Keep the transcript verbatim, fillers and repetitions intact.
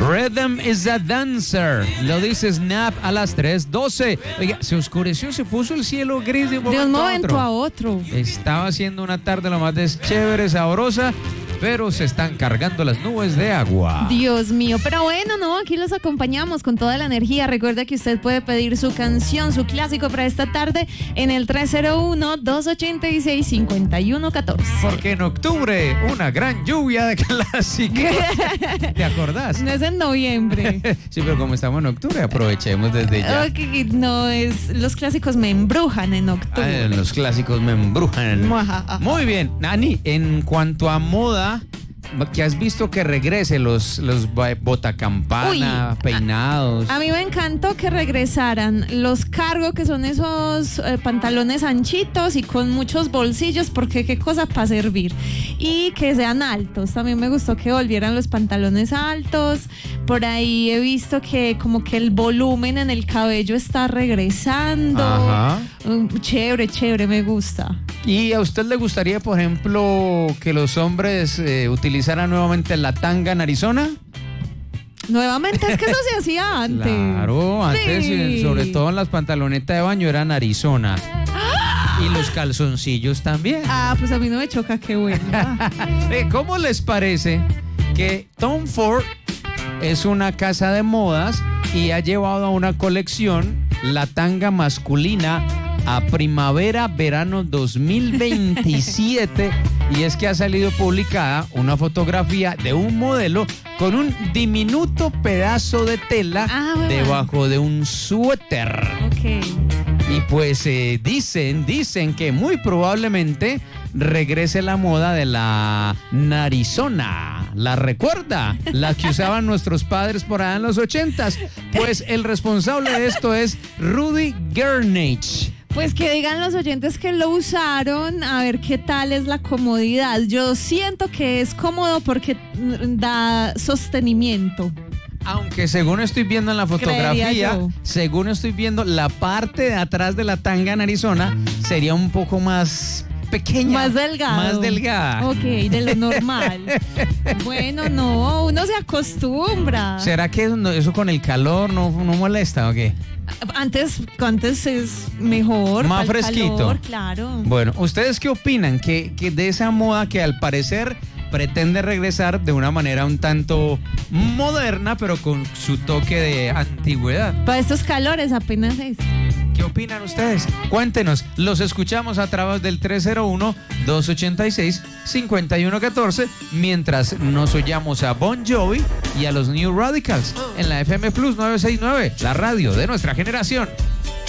Rhythm is a dancer. Lo dice Snap a las tres doce. Oiga, se oscureció, se puso el cielo gris de un momento, de un momento a, a otro. Estaba haciendo una tarde lo más de chévere, sabrosa, pero se están cargando las nubes de agua. Dios mío, pero bueno, no, aquí los acompañamos con toda la energía. Recuerda que usted puede pedir su canción, su clásico para esta tarde en el tres cero uno, dos ochenta y seis, cincuenta y uno catorce. Porque en octubre, una gran lluvia de clásicos. ¿Te acordás? No es en noviembre. Sí, pero como estamos en octubre, aprovechemos desde ya. Okay, no, es los clásicos me embrujan en octubre. Ay, los clásicos me embrujan. Muy bien, Nani, en cuanto a moda, que has visto que regrese los, los botacampana, Uy, peinados. A, a mí me encantó que regresaran los cargo, que son esos eh, pantalones anchitos y con muchos bolsillos, porque qué cosa para servir. Y que sean altos. También me gustó que volvieran los pantalones altos. Por ahí he visto que como que el volumen en el cabello está regresando. Ajá. Um, chévere, chévere, me gusta. ¿Y a usted le gustaría, por ejemplo, que los hombres eh, utilizaran nuevamente la tanga en Arizona? Nuevamente, es que eso se hacía antes. Claro, antes, Sí. sobre todo en las pantalonetas de baño, eran Arizona. Y los calzoncillos también. Ah, pues a mí no me choca, qué bueno. Eh, ¿Cómo les parece que Tom Ford es una casa de modas y ha llevado a una colección la tanga masculina a primavera-verano dos mil veintisiete? Y es que ha salido publicada una fotografía de un modelo con un diminuto pedazo de tela Ah, bueno. debajo de un suéter. Ok. Y pues eh, dicen, dicen que muy probablemente regrese la moda de la narizona. ¿La recuerda? La que usaban nuestros padres por allá en los ochentas. Pues el responsable de esto es Rudy Gernach. Pues que digan los oyentes que lo usaron, a ver qué tal es la comodidad. Yo siento que es cómodo porque da sostenimiento. Aunque según estoy viendo en la Creería fotografía, yo. según estoy viendo, la parte de atrás de la tanga en Arizona sería un poco más pequeña. Más delgado. Más delgada. Ok, de lo normal. Bueno, no, uno se acostumbra. ¿Será que eso, eso con el calor no, no molesta o qué? Antes, antes es mejor. Más pa'l fresquito. calor, claro. Bueno, ¿ustedes qué opinan? Que, que de esa moda que al parecer pretende regresar de una manera un tanto moderna, pero con su toque de antigüedad. Para estos calores apenas es. ¿Qué opinan ustedes? Cuéntenos, los escuchamos a través del tres cero uno, dos ochenta y seis, cincuenta y uno catorce, mientras nos oyamos a Bon Jovi y a los New Radicals en la F M Plus novecientos sesenta y nueve, la radio de nuestra generación.